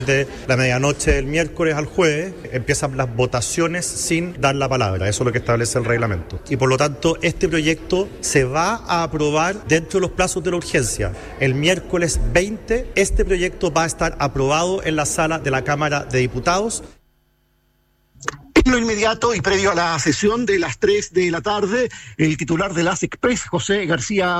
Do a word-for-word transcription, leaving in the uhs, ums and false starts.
De la medianoche del miércoles al jueves empiezan las votaciones sin dar la palabra, eso es lo que establece el reglamento. Y por lo tanto, este proyecto se va a aprobar dentro de los plazos de la urgencia. El miércoles veinte, este proyecto va a estar aprobado en la sala de la Cámara de Diputados. En lo inmediato y previo a la sesión de las tres de la tarde, el titular de las Express, José García